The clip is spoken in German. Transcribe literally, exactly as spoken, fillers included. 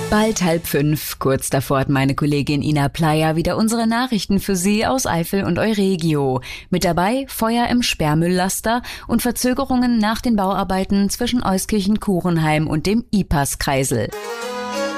Bald halb fünf, kurz davor hat meine Kollegin Ina Pleyer wieder unsere Nachrichten für Sie aus Eifel und Euregio. Mit dabei Feuer im Sperrmülllaster und Verzögerungen nach den Bauarbeiten zwischen Euskirchen-Kurenheim und dem I P A S-Kreisel.